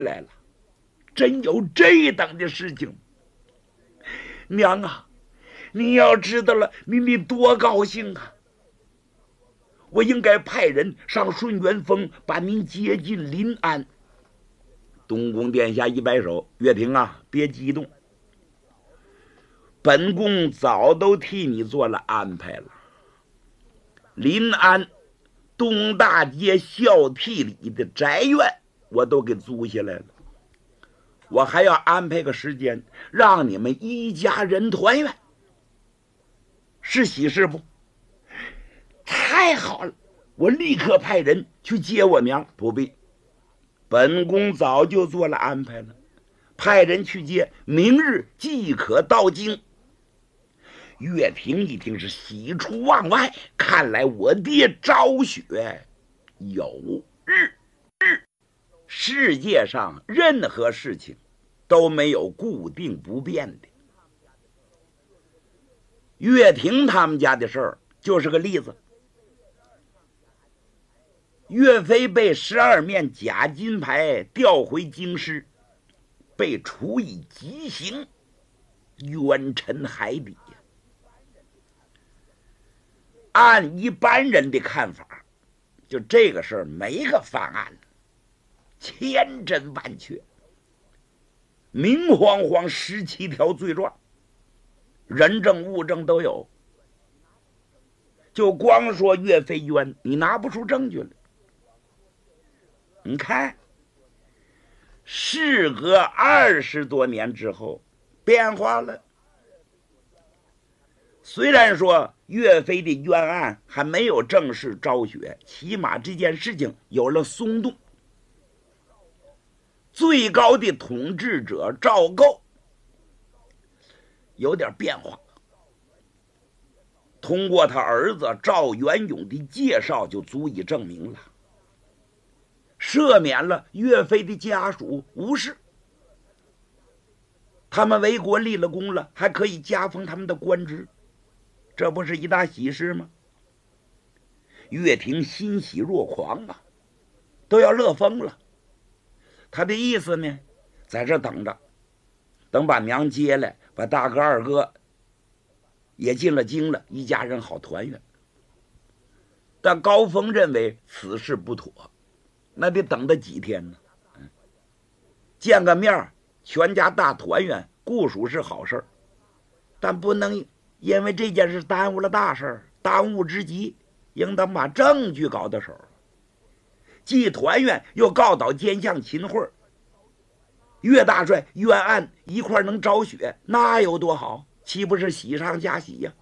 来了，真有这等的事情。娘啊，你要知道了，你多高兴啊！我应该派人上顺元峰把您接进临安。东宫殿下一摆手：“岳霆啊，别激动，本宫早都替你做了安排了。临安东大街孝悌里的宅院我都给租下来了，我还要安排个时间让你们一家人团圆，是喜事不？太好了，我立刻派人去接我娘。不必，本宫早就做了安排了，派人去接，明日即可到京。”岳霆一听是喜出望外，看来我爹昭雪有日。世界上任何事情都没有固定不变的，岳霆他们家的事儿就是个例子。岳飞被12面假金牌调回京师，被处以极刑，冤沉海底。按一般人的看法，就这个事儿没个翻案，千真万确，明晃晃17条罪状，人证物证都有。就光说岳飞冤，你拿不出证据来。你看，事隔20多年之后，变化了。虽然说岳飞的冤案还没有正式昭雪，起码这件事情有了松动。最高的统治者赵构有点变化，通过他儿子赵元永的介绍就足以证明了，赦免了岳飞的家属无事，他们为国立了功了，还可以加封他们的官职，这不是一大喜事吗？岳霆欣喜若狂啊，都要乐疯了。他的意思呢，在这等着，等把娘接来，把大哥二哥也进了京了，一家人好团圆。但高峰认为此事不妥，那得等他几天呢？见个面，全家大团圆，固属是好事，但不能因为这件事耽误了大事。当务之急应当把证据搞到手，既团圆又告倒奸相秦桧，岳大帅冤案一块能昭雪，那有多好？岂不是喜上加喜呀？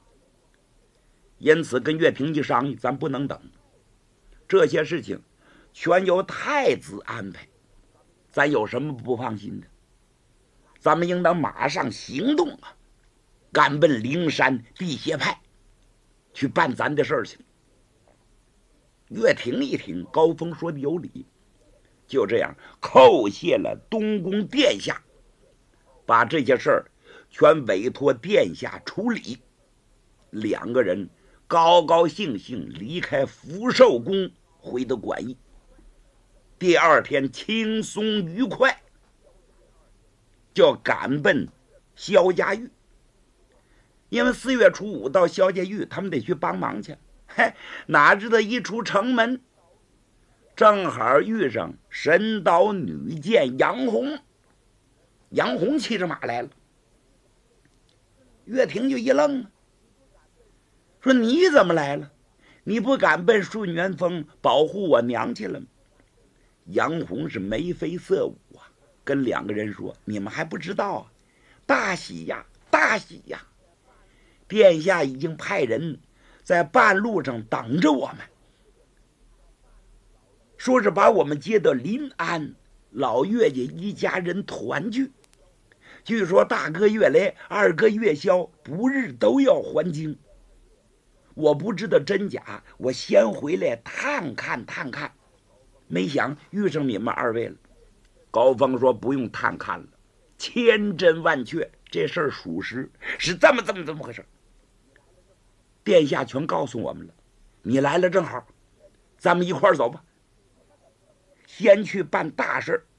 因此跟岳霆一商议，咱不能等，这些事情全由太子安排，咱有什么不放心的？咱们应当马上行动啊，赶奔灵山地协派去办咱的事儿去。岳霆一听高峰说的有理，就这样叩谢了东宫殿下，把这些事儿全委托殿下处理。两个人高高兴兴离开福寿宫，回到馆驿。第二天轻松愉快，就赶奔萧家峪。因为4月初5到萧家峪，他们得去帮忙去。哪知道一出城门，正好遇上神刀女剑杨红。杨红骑着马来了，岳霆就一愣，说：“你怎么来了？你不赶奔顺元峰保护我娘去了吗？”杨红是眉飞色舞啊，跟两个人说：“你们还不知道啊，大喜呀，大喜呀！殿下已经派人在半路上等着我们，说是把我们接到临安，老岳家一家人团聚。据说大哥岳雷、二哥岳霄不日都要还京。我不知道真假，我先回来探看探看，没想遇上你们二位了。”高峰说：“不用探看了，千真万确，这事儿属实，是这么回事。殿下全告诉我们了，你来了正好，咱们一块儿走吧。先去办大事，